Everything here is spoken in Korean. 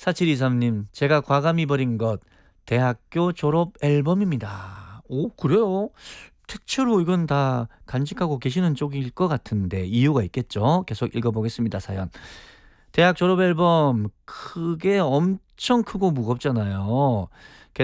4723님, 제가 과감히 버린 것, 대학교 졸업 앨범입니다. 오, 그래요? 택채로 이건 다 간직하고 계시는 쪽일 것 같은데 이유가 있겠죠? 계속 읽어보겠습니다, 사연. 대학 졸업 앨범 크게 엄청 크고 무겁잖아요.